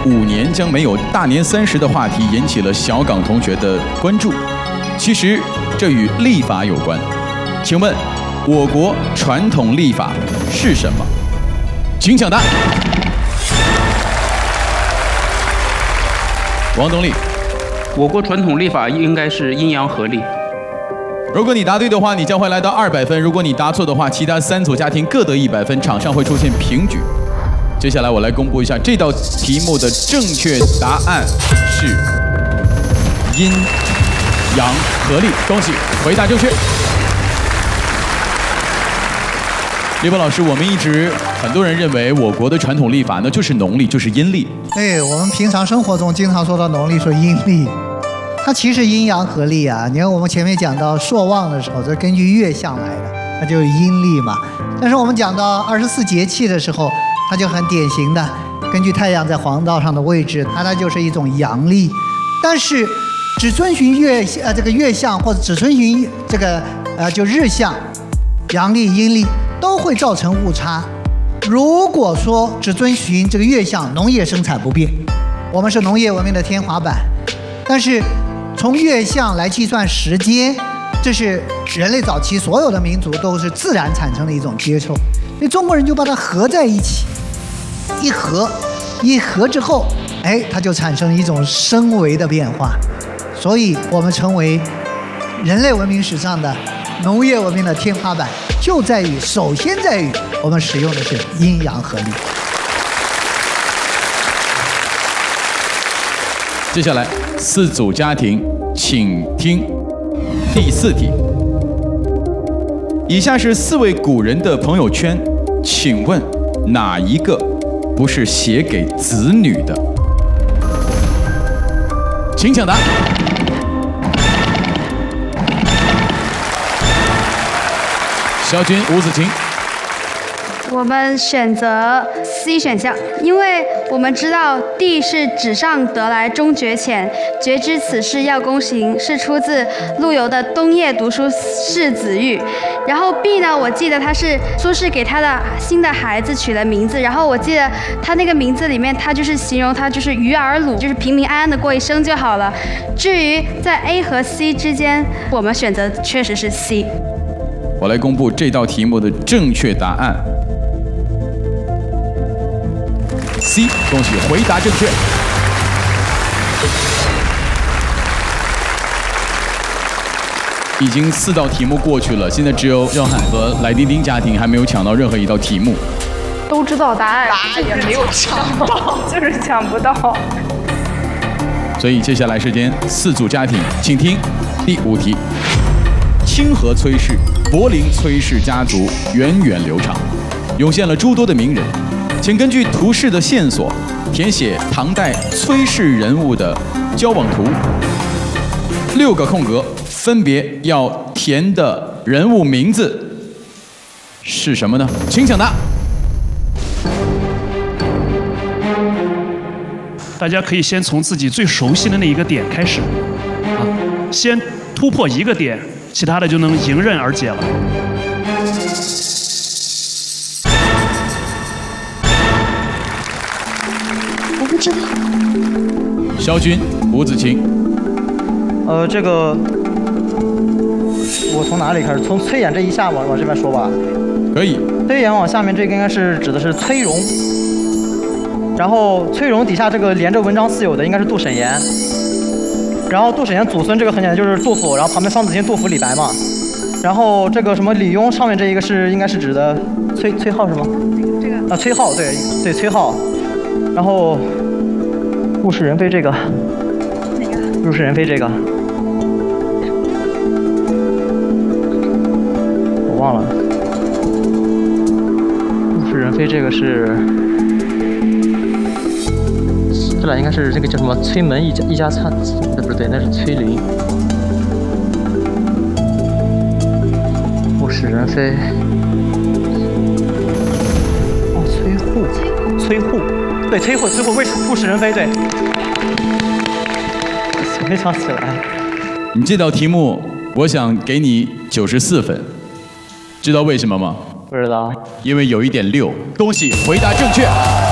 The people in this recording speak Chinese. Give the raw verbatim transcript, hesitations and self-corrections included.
五年将没有大年三十的话题引起了小港同学的关注。其实这与历法有关。请问，我国传统历法是什么？请抢答。王东立， 我国传统历法应该是阴阳合历。 如果你答对的话，你将会来到二百分；如果你答错的话，其他三组家庭各得一百分，场上会出现平局。接下来我来公布一下这道题目的正确答案是阴阳合历，恭喜回答正确。李波老师，我们一直很多人认为我国的传统历法呢就是农历，就是阴历。 对，我们平常生活中经常说到农历，说阴历，它其实阴阳合历啊。你看我们前面讲到朔望的时候，这根据月相来的，那就是阴历嘛。但是我们讲到二十四节气的时候，它就很典型的根据太阳在黄道上的位置，它它就是一种阳历。但是只遵循月呃这个月相，或者只遵循这个呃就日相，阳历阴历都会造成误差。如果说只遵循这个月相，农业生产不变，我们是农业文明的天花板。但是从月相来计算时间，这是人类早期所有的民族都是自然产生的一种接受，所以中国人就把它合在一起，一合一合之后，哎，它就产生一种深维的变化。所以我们成为人类文明史上的农业文明的天花板，就在于首先在于我们使用的是阴阳合历。 接下来四组家庭，请听第四题。以下是四位古人的朋友圈，请问哪一个不是写给子女的？请抢答。肖军、吴子晴。 我们选择 C 选项，因为我们知道地是纸上得来终觉浅，觉知此事要躬行，是出自陆游的《冬夜读书识子玉》。然后 B 呢，我记得他是苏轼给他的新的孩子取了名字，然后我记得他那个名字里面，他就是形容他就是鱼儿鲁，就是平平安安的过一生就好了。至于在 A 和 C 之间，我们选择确实是 C。 我来公布这道题目的正确答案。C， 恭喜回答正确。已经四道题目过去了，现在只有廖汉和来丁丁家庭还没有抢到任何一道题目。 都知道答案，答案也没有抢到，就是抢不到。 所以接下来时间四组家庭，请听第五题。清河崔氏、柏林崔氏家族源远流长，涌现了诸多的名人。请根据图示的线索，填写唐代崔氏人物的交往图。六个空格，分别要填的人物名字是什么呢？请抢答。 大家可以先从自己最熟悉的那一个点开始，啊，先突破一个点，其他的就能迎刃而解了。 我不知道。 肖军、吴子晴。 呃，这个我从哪里开始？从崔琰这一下往往这边说吧。 可以。 崔琰往下面这个应该是指的是崔融，然后崔融底下这个连着文章四友的应该是杜审言，然后杜审言祖孙这个很简单就是杜甫，然后旁边双子星杜甫李白嘛，然后这个什么李邕上面这一个是应该是指的崔崔颢是吗？这个啊崔颢对对崔颢，然后物是人非这个哪个？物是人非这个。我忘了，物是人非这个是，这俩应该是这个叫什么崔门一家一家餐，呃不对，那是崔林。物是人非，哦，崔护，崔护，对，崔护，崔护，为物是人非，对，没想起来。 你这道题目，我想给你九十四分。知道为什么吗？ 不知道， 因为有一点六。恭喜回答正确。